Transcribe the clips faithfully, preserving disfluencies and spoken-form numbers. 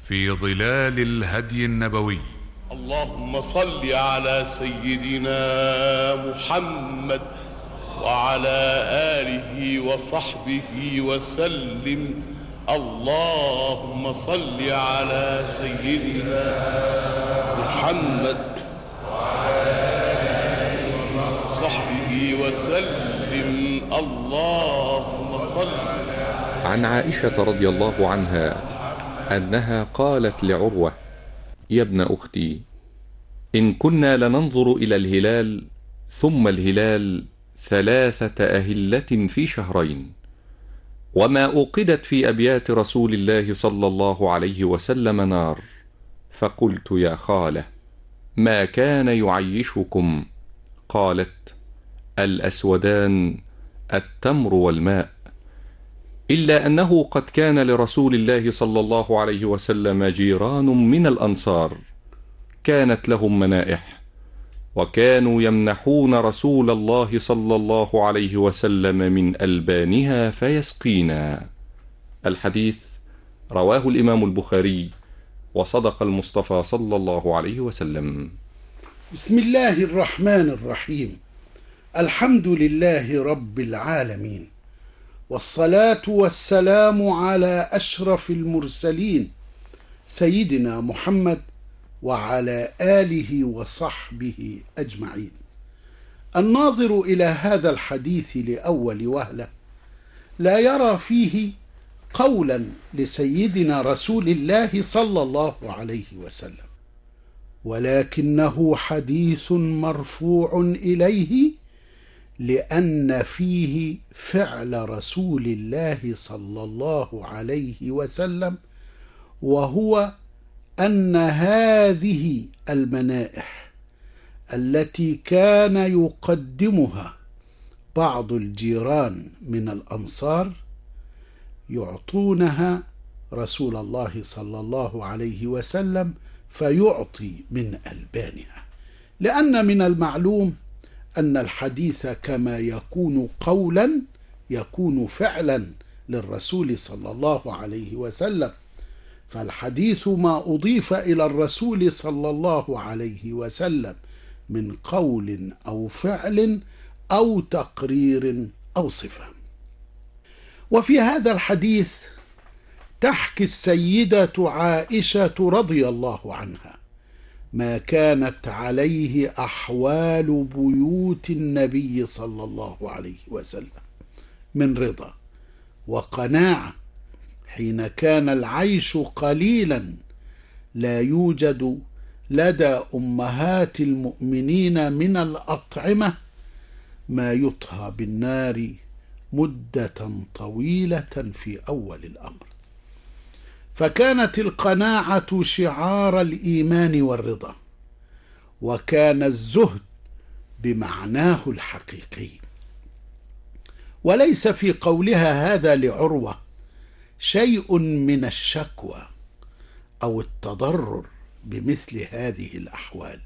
في ظلال الهدي النبوي. اللهم صل على سيدنا محمد وعلى آله وصحبه وسلم. اللهم صل على سيدنا محمد وعلى آله وصحبه وسلم. اللهم صل. عن عائشة رضي الله عنها أنها قالت لعروة: يا ابن أختي، إن كنا لننظر إلى الهلال ثم الهلال ثلاثة أهلة في شهرين، وما أوقدت في أبيات رسول الله صلى الله عليه وسلم نار، فقلت: يا خالة، ما كان يعيشكم؟ قالت: الأسودان التمر والماء، إلا أنه قد كان لرسول الله صلى الله عليه وسلم جيران من الأنصار كانت لهم منائح، وكانوا يمنحون رسول الله صلى الله عليه وسلم من ألبانها فيسقينا. الحديث رواه الإمام البخاري، وصدق المصطفى صلى الله عليه وسلم. بسم الله الرحمن الرحيم. الحمد لله رب العالمين، والصلاة والسلام على أشرف المرسلين سيدنا محمد وعلى آله وصحبه أجمعين. الناظر إلى هذا الحديث لأول وهلة لا يرى فيه قولا لسيدنا رسول الله صلى الله عليه وسلم، ولكنه حديث مرفوع إليه، لأن فيه فعل رسول الله صلى الله عليه وسلم، وهو أن هذه المنائح التي كان يقدمها بعض الجيران من الأنصار يعطونها رسول الله صلى الله عليه وسلم فيعطي من ألبانها، لأن من المعلوم أن الحديث كما يكون قولا يكون فعلا للرسول صلى الله عليه وسلم، فالحديث ما أضيف إلى الرسول صلى الله عليه وسلم من قول أو فعل أو تقرير أو صفة. وفي هذا الحديث تحكي السيدة عائشة رضي الله عنها ما كانت عليه أحوال بيوت النبي صلى الله عليه وسلم من رضا وقناعة، حين كان العيش قليلا لا يوجد لدى أمهات المؤمنين من الأطعمة ما يطهى بالنار مدة طويلة في أول الأمر، فكانت القناعة شعار الإيمان والرضا، وكان الزهد بمعناه الحقيقي. وليس في قولها هذا لعروة شيء من الشكوى أو التضرر بمثل هذه الأحوال،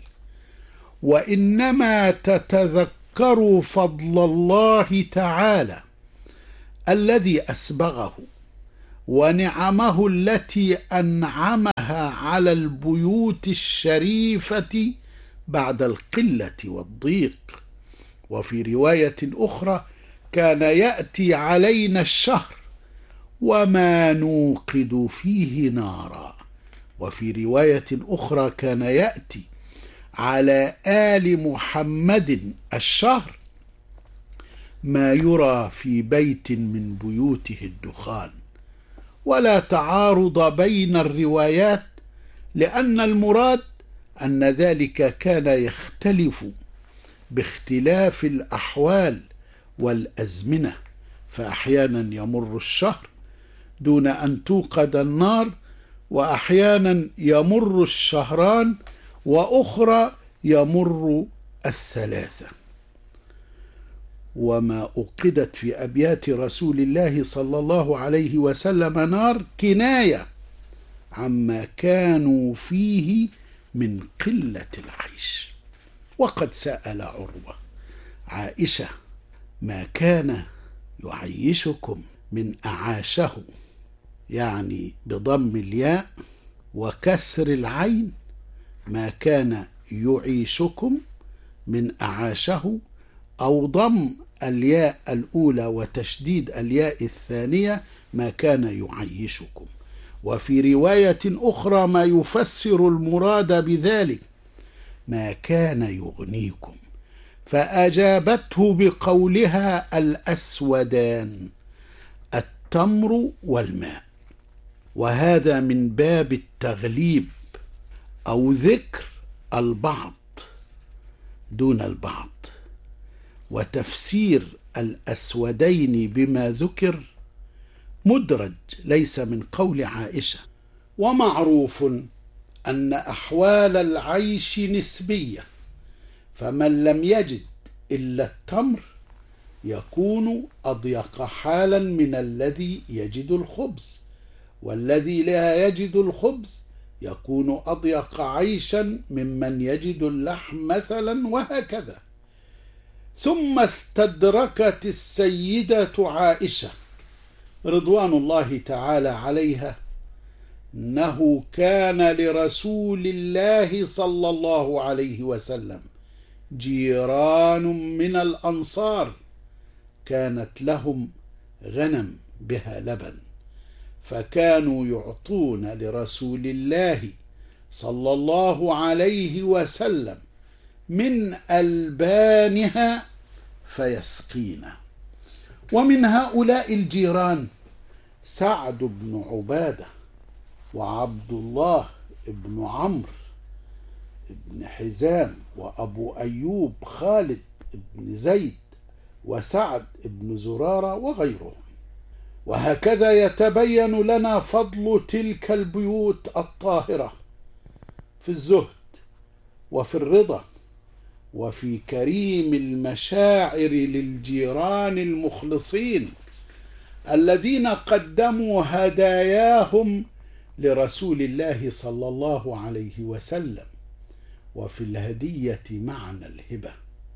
وإنما تتذكر فضل الله تعالى الذي أسبغه ونعمه التي أنعمها على البيوت الشريفة بعد القلة والضيق. وفي رواية أخرى: كان يأتي علينا الشهر وما نوقد فيه نارا. وفي رواية أخرى: كان يأتي على آل محمد الشهر ما يرى في بيت من بيوته الدخان. ولا تعارض بين الروايات، لأن المراد أن ذلك كان يختلف باختلاف الأحوال والأزمنة، فأحيانا يمر الشهر دون أن توقد النار، وأحيانا يمر الشهران، وأخرى يمر الثلاثة. وما أوقدت في أبيات رسول الله صلى الله عليه وسلم نار كناية عما كانوا فيه من قلة العيش. وقد سأل عروة عائشة: ما كان يعيشكم من أعاشه، يعني بضم الياء وكسر العين ما كان يعيشكم من أعاشه، أو ضم الياء الأولى وتشديد الياء الثانية ما كان يعيشكم. وفي رواية أخرى ما يفسر المراد بذلك ما كان يغنيكم، فأجابته بقولها الأسودان التمر والماء. وهذا من باب التغليب أو ذكر البعض دون البعض، وتفسير الأسودين بما ذكر مدرج ليس من قول عائشة. ومعروف أن أحوال العيش نسبية، فمن لم يجد إلا التمر يكون أضيق حالا من الذي يجد الخبز، والذي لا يجد الخبز يكون أضيق عيشا ممن يجد اللحم مثلا، وهكذا. ثم استدركت السيدة عائشة رضوان الله تعالى عليها أنه كان لرسول الله صلى الله عليه وسلم جيران من الأنصار كانت لهم غنم بها لبن، فكانوا يعطون لرسول الله صلى الله عليه وسلم من ألبانها فيسقينا. ومن هؤلاء الجيران سعد بن عبادة، وعبد الله بن عمرو بن حزام، وأبو أيوب خالد بن زيد، وسعد بن زرارة وغيرهم. وهكذا يتبين لنا فضل تلك البيوت الطاهرة في الزهد وفي الرضا وفي كريم المشاعر للجيران المخلصين الذين قدموا هداياهم لرسول الله صلى الله عليه وسلم. وفي الهدية معنى الهبة،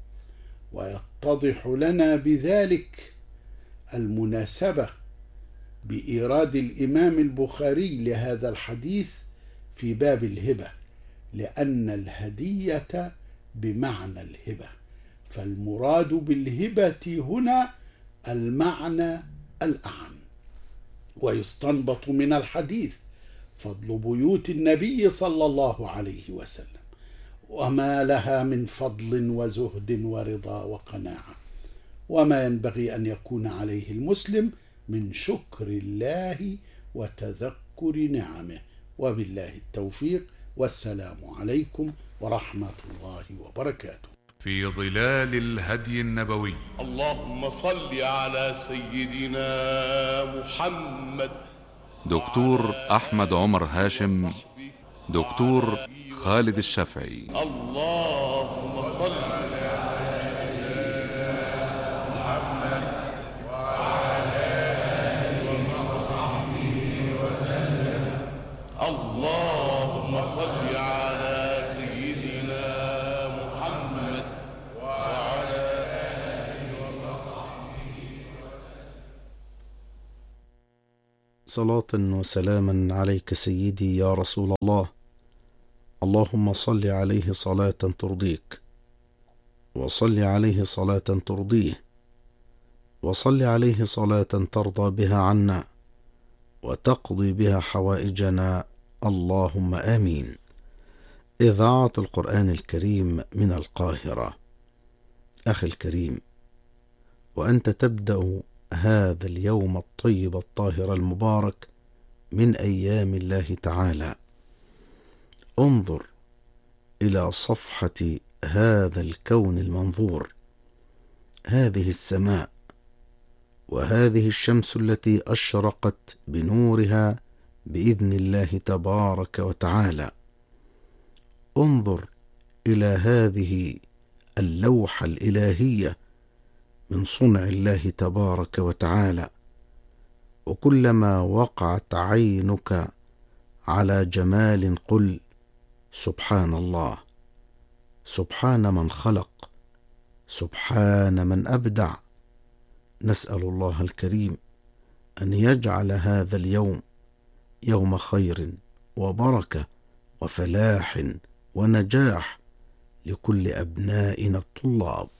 ويتضح لنا بذلك المناسبة بإيراد الإمام البخاري لهذا الحديث في باب الهبة، لأن الهدية بمعنى الهبة، فالمراد بالهبة هنا المعنى الأعم. ويستنبط من الحديث فضل بيوت النبي صلى الله عليه وسلم، وما لها من فضل وزهد ورضا وقناعة، وما ينبغي أن يكون عليه المسلم من شكر الله وتذكر نعمه. وبالله التوفيق، والسلام عليكم ورحمة الله وبركاته. في ظلال الهدي النبوي. اللهم صل على سيدنا محمد. دكتور أحمد عمر هاشم، دكتور خالد الشافعي. اللهم صل على سيدنا محمد وعلى آله وصحبه وسلم. اللهم صل على سيدنا محمد وعلى آله وصحبه وسلم. صلاة وسلاما عليك سيدي يا رسول الله. اللهم صل عليه صلاة ترضيك، وصل عليه صلاة ترضيه، وصل عليه صلاة ترضى بها عنا وتقضي بها حوائجنا، اللهم آمين. إذاعة القرآن الكريم من القاهرة. أخي الكريم، وأنت تبدأ هذا اليوم الطيب الطاهر المبارك من أيام الله تعالى، انظر إلى صفحة هذا الكون المنظور، هذه السماء، وهذه الشمس التي أشرقت بنورها بإذن الله تبارك وتعالى. انظر إلى هذه اللوحة الإلهية من صنع الله تبارك وتعالى، وكلما وقعت عينك على جمال قل سبحان الله، سبحان من خلق، سبحان من أبدع. نسأل الله الكريم أن يجعل هذا اليوم يوم خير وبركة وفلاح ونجاح لكل أبنائنا الطلاب.